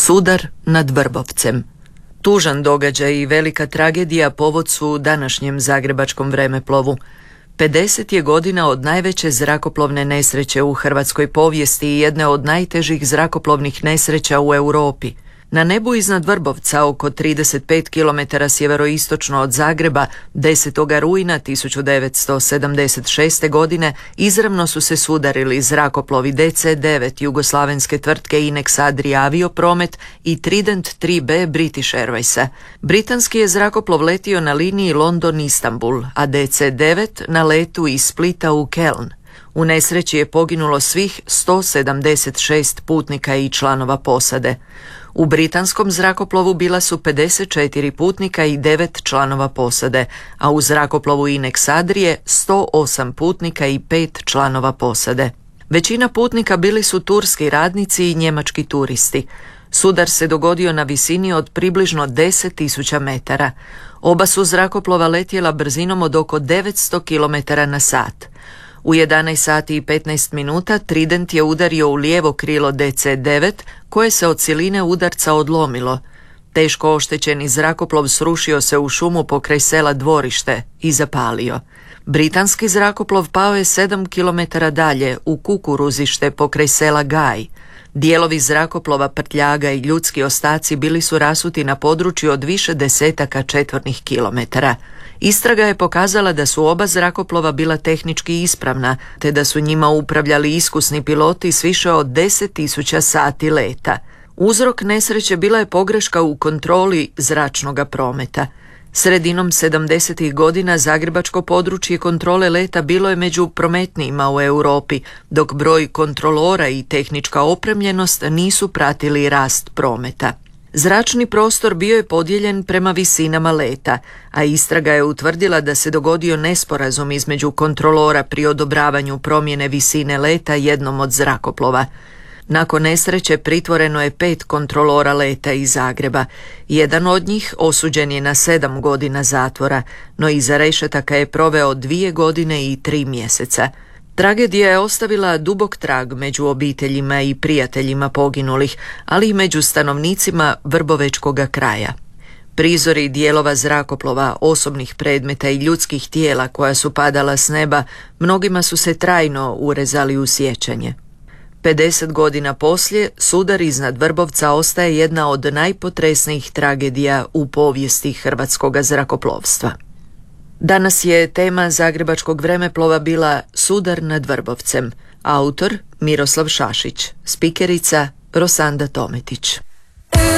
Sudar nad Vrbovcem. Tužan događaj i velika tragedija povod su današnjem zagrebačkom vremeplovu. 50 je godina od najveće zrakoplovne nesreće u hrvatskoj povijesti i jedne od najtežih zrakoplovnih nesreća u Europi. Na nebu iznad Vrbovca, oko 35 km sjeveroistočno od Zagreba, 10. rujna 1976. godine izravno su se sudarili zrakoplovi DC-9 jugoslavenske tvrtke Inex Adria Aviopromet i Trident 3B British Airwaysa. Britanski je zrakoplov letio na liniji London-Istanbul, a DC-9 na letu iz Splita u Keln. U nesreći je poginulo svih 176 putnika i članova posade. U britanskom zrakoplovu bila su 54 putnika i 9 članova posade, a u zrakoplovu Inex Adrije 108 putnika i 5 članova posade. Većina putnika bili su turski radnici i njemački turisti. Sudar se dogodio na visini od približno 10.000 metara. Oba su zrakoplova letjela brzinom od oko 900 km na sat. U 11 sati i 15 minuta Trident je udario u lijevo krilo DC-9 koje se od siline udarca odlomilo. Teško oštećeni zrakoplov srušio se u šumu pokraj sela Dvorište i zapalio. Britanski zrakoplov pao je 7 km dalje u kukuruzište pokraj sela Gaj. Dijelovi zrakoplova, prtljaga i ljudski ostaci bili su rasuti na području od više desetaka četvornih kilometara. Istraga je pokazala da su oba zrakoplova bila tehnički ispravna, te da su njima upravljali iskusni piloti s više od 10.000 sati leta. Uzrok nesreće bila je pogreška u kontroli zračnog prometa. Sredinom 70. godina zagrebačko područje kontrole leta bilo je među prometnijima u Europi, dok broj kontrolora i tehnička opremljenost nisu pratili rast prometa. Zračni prostor bio je podijeljen prema visinama leta, a istraga je utvrdila da se dogodio nesporazum između kontrolora pri odobravanju promjene visine leta jednom od zrakoplova. Nakon nesreće pritvoreno je 5 kontrolora leta iz Zagreba. Jedan od njih osuđen je na 7 godina zatvora, no iza rešetaka je proveo 2 godine i 3 mjeseca. Tragedija je ostavila dubok trag među obiteljima i prijateljima poginulih, ali i među stanovnicima vrbovečkoga kraja. Prizori dijelova zrakoplova, osobnih predmeta i ljudskih tijela koja su padala s neba, mnogima su se trajno urezali u sjećanje. 50 godina poslije, sudar iznad Vrbovca ostaje jedna od najpotresnijih tragedija u povijesti hrvatskog zrakoplovstva. Danas je tema zagrebačkog vremeplova bila Sudar nad Vrbovcem. Autor Miroslav Šašić, spikerica Rosanda Tometić.